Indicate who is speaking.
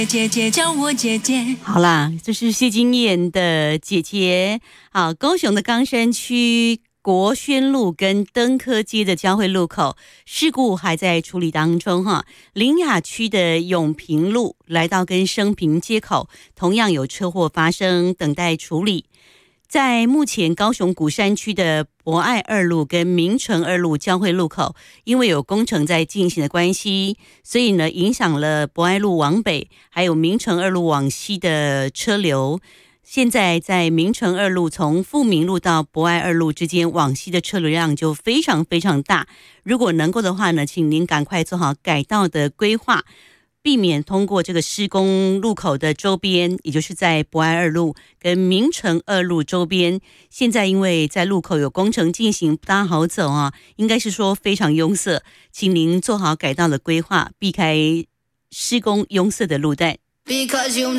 Speaker 1: 姐姐叫我姐姐。
Speaker 2: 好啦，这是谢金燕的姐姐。好，高雄的冈山区国宣路跟登科街的交汇路口事故还在处理当中哈。苓雅区的永平路来到跟升平街口，同样有车祸发生，等待处理。在目前高雄鼓山区的博爱二路跟明诚二路交汇路口，因为有工程在进行的关系，所以呢影响了博爱路往北还有明诚二路往西的车流。现在在明诚二路从富民路到博爱二路之间往西的车流量就非常非常大，如果能够的话呢，请您赶快做好改道的规划，避免通过这个施工路口的周边，也就是在博爱二路跟明诚二路周边。现在因为在路口有工程进行，不大好走啊，应该是说非常拥塞，请您做好改道的规划，避开施工拥塞的路段。
Speaker 1: Because you